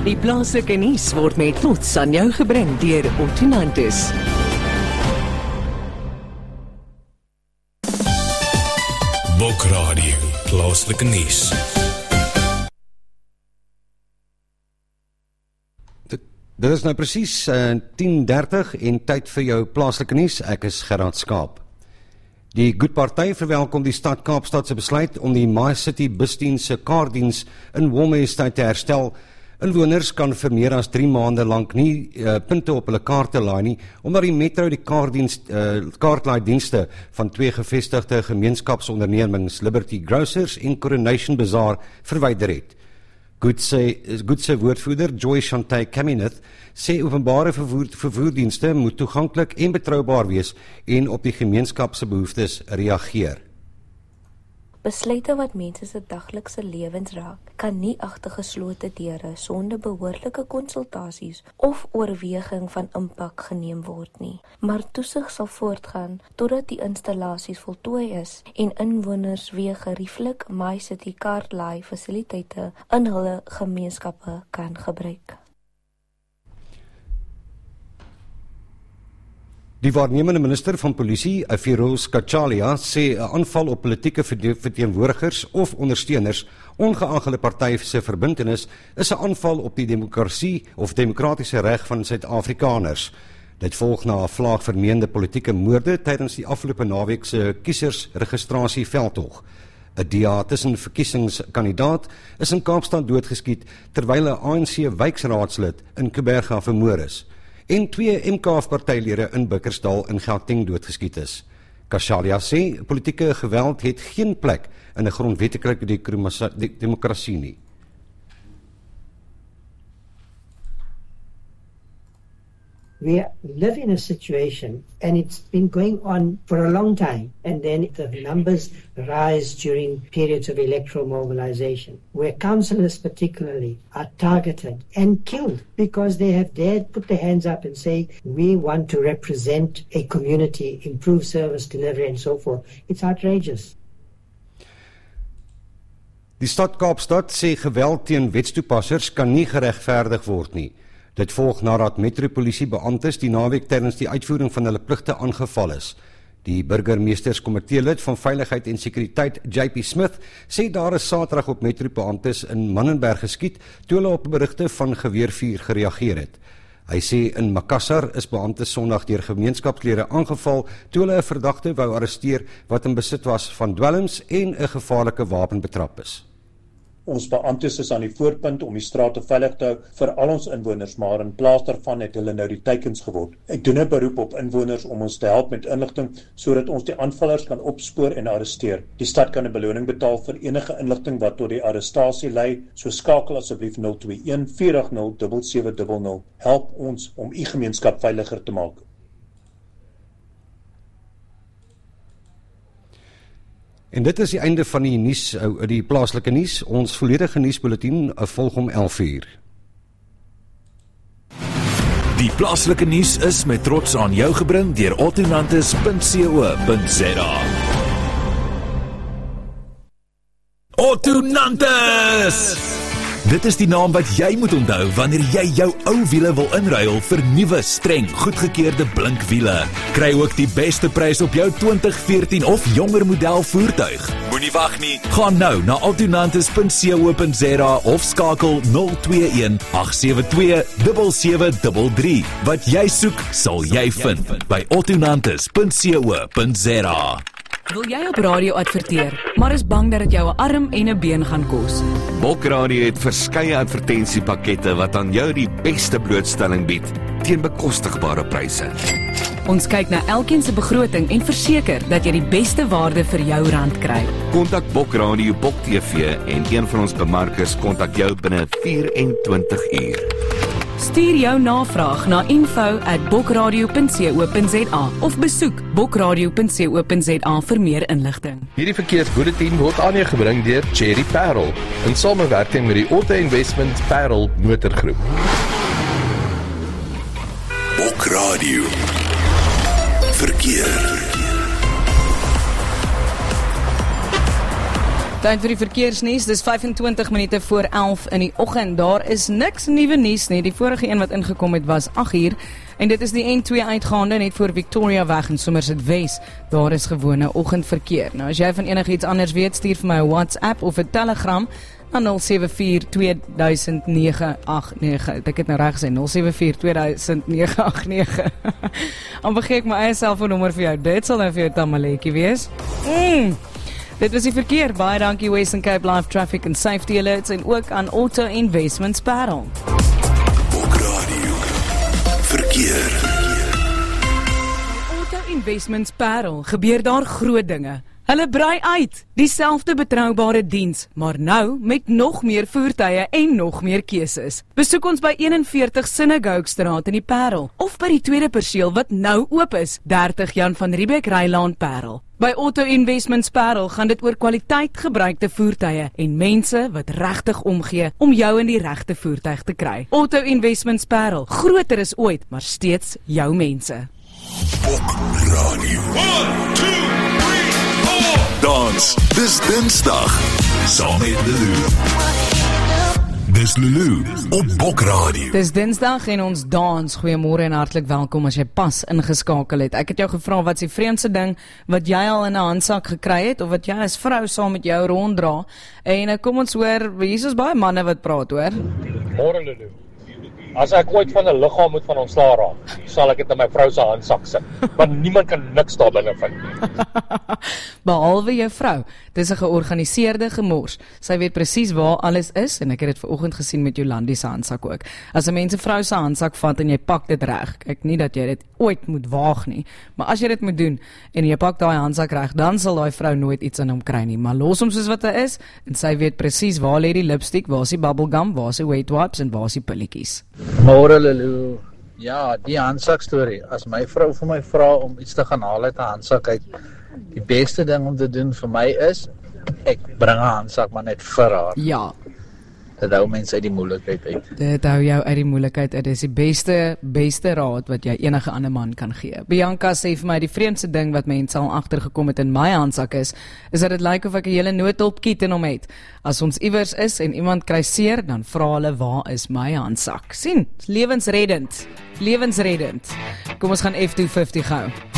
Die plaaslike nuus word met trots aan jou gebring deur Ottonantis. Bokradio, plaaslike nuus. Dit is nou presies 10:30 en tyd vir jou plaaslike nuus. Ek is Gerard Skaap. Die Good Party verwelkom die stad Kaapstad se besluit om die MyCity busdiens se kaartdiens in Walmeestad te herstel. Inwoners kan vir meer as 3 maande lank nie punte op hulle kaarte laai nie, omdat die Metro die kaartlaaidienste van 2 gevestigde gemeenskapsondernemings, Liberty Grocers en Coronation Bazaar, verwyder het. Good se woordvoerder Joy Chantay Kamineth sê openbare vervoerdienste moet toeganklik en betroubaar wees en op die gemeenskap se behoeftes reageer. Besluite wat mense se daglikse lewens raak, kan nie agter geslote deure sonder behoorlike konsultasies of oorweging van impak geneem word nie. Maar toesig sal voortgaan totdat die installasies voltooi is en inwoners weer gerieflik MyCity kaartlaai fasiliteite in hulle gemeenskappe kan gebruik. Die waarnemende minister van polisie, Firoz Kachalia, sê 'n aanval op politieke verteenwoordigers of ondersteuners, ongeag hulle party se verbintenis, is 'n aanval op die demokrasie of demokratiese reg van Suid-Afrikaners. Dit volg na 'n vlaag vermeende politieke moorde tydens die afgelope naweek se kiesersregistrasieveldtog. 'n DA tussen verkiesingskandidaat is in Kaapstad doodgeskiet terwyl 'n ANC wijkraadslid in Kuiberga vermoor is. En 2 MKF-partylede in Bickersdal in Gauteng doodgeskiet is. Kachalia sê, politieke geweld het geen plek in 'n grondwetlike demokrasie nie. We live in a situation, and it's been going on for a long time, and then the numbers rise during periods of electoral mobilization, where councillors particularly are targeted and killed because they have dared put their hands up and say, we want to represent a community, improve service delivery and so forth. It's outrageous. Die stad Kaapstad sê geweld teen wetstoepassers kan nie geregverdig word nie. Dit volg nadat metropolisiebeamptes die naweek tydens die uitvoering van hulle pligte aangeval is. Die burgemeesterskomitee lid van Veiligheid en Sekuriteit, JP Smith, sê daar is Saterdag op metrobeamptes in Mannenberg geskiet toe hulle op berigte van geweervuur gereageer het. Hy sê in Makassar is beamptes Sondag deur gemeenskapslede aangeval toe hulle 'n verdagte wou arresteer wat in besit was van dwelms en 'n gevaarlike wapen betrap is. Ons beamptes is aan die voorpunt om die strate veilig te hou vir al ons inwoners, maar in plaas daarvan het hulle nou die teikens geword. Ek doen 'n beroep op inwoners om ons te help met inligting sodat ons die aanvallers kan opspoor en arresteer. Die stad kan 'n beloning betaal vir enige inligting wat tot die arrestasie lei, so skakel asseblief 021 480 7700. Help ons om u gemeenskap veiliger te maak. En dit is die einde van die nuus, die plaaslike nuus. Ons volledige nuusbulletin volg om 11:00. Die plaaslike nuus is met trots aan jou gebring deur Ottonantis.co.za. Ottonantis! Dit is die naam wat jy moet onthou wanneer jy jou ou wiele wil inruil vir nuwe, streng, goedgekeurde blink wiele. Kry ook die beste prys op jou 2014 of jonger model voertuig. Moenie wag nie. Gaan nou na Ottonantis.co.za of skakel 021 872 7733. Wat jy soek, sal jy vind by Ottonantis.co.za. Wil jy op radio adverteer, maar is bang dat dit jou 'n arm en 'n been gaan kos? Bokradio het verskeie advertensiepakkette wat aan jou die beste blootstelling bied teen bekostigbare pryse. Ons kyk na elkeen se begroting en verseker dat jy die beste waarde vir jou rand kry. Kontak Bokradio Bok TV en een van ons bemarkers kontak jou binne 24 uur. Stuur jou navraag na info@bokradio.co.za of besoek bokradio.co.za vir meer inligting. Hierdie verkeersbulletin word aan jou gebring deur Cherry Parel in samewerking met die Auto Investment Parel Motorgroep. Bokradio verkeer. Tyd vir die verkeersnuus, dis 25 minute voor 11 in die oggend. Daar is niks nuwe nuus nie. Die vorige een wat ingekom het was 8 uur. En dit is die N2 uitgaande net voor Victoria weg in Somerset West. Daar is gewone oggendverkeer. Nou as jy van enigiets anders weet, stuur vir my 'n WhatsApp of 'n Telegram na 074-2009-89. Ek het nou reg gesê, 074-2009-89. Dan begin ek my eie selfoonnommer vir jou. Dit sal nou vir jou tamaletjie wees. Dit was die verkeer. Baie dankie Western Cape Live Traffic and Safety Alerts en ook aan Auto Investments Parel. Bokradio verkeer. Auto Investments Parel gebeur daar groot dinge. Hulle brei uit, dieselfde betroubare diens, maar nou met nog meer voertuie en nog meer keuses. Besoek ons by 41 Synagogue Straat in die Parel, of by die tweede perseel wat nou oop is, 30 Jan van Riebeeck Rylaan Parel. By Auto Investments Parel gaan dit oor kwaliteit gebruikte voertuie en mense wat regtig omgee om jou in die regte voertuig te kry. Auto Investments Parel, groter as ooit, maar steeds jou mense. Bokradio. 1, 2, 3, 4. Dans, dis Dinsdag, saam met Lulu. Dis Lulu op Bokradio. Dis Dinsdag en ons dans. Goeiemôre en hartlik welkom as jy pas ingeskakel het. Ek het jou gevra wat is die vreemdste ding wat jy al in 'n handsak gekry het of wat jy as vrou saam met jou ronddra. En kom ons hoor, hier is baie manne wat praat, hoor. Môre Lulu. As ek ooit van 'n liggaam moet van ontslaa raak, sal ek dit in my vrou se handsak sit. Want niemand kan niks daar binne vind. Behalwe jou vrou. Dis 'n georganiseerde gemors. Sy weet presies waar alles is en ek het dit vanoggend gesien met Jolandi se handsak ook. As 'n mens 'n vrou se handsak vat en jy pak dit reg, kyk nie dat jy dit ooit moet waag nie, maar as jy dit moet doen en jy pak daai handsak reg, dan sal daai vrou nooit iets aan hom kry nie. Maar los hom soos wat hy is en sy weet presies waar lê die lipstick, waar is die bubblegum, waar is die wet wipes en waar is die pilletjies. Môre Lulu. Ja, die handsak storie. As my vrou vir my vra om iets te gaan haal uit 'n handsak uit, die beste ding om te doen vir my is ek bring 'n handsak maar net vir haar. Ja. Dit hou mense uit die moeilikheid uit. Dit hou jou uit die moeilikheid uit. Dit is die beste raad wat jy enige ander man kan gee. Bianca sê vir my die vreemdste ding wat mense al agtergekom het in my handsak is dat dit lyk of ek 'n hele noodhulpkit in hom het. As ons iewers is en iemand kry seer, dan vra hulle waar is my handsak. Sien, lewensreddend. Lewensreddend. Kom ons gaan F250 gou.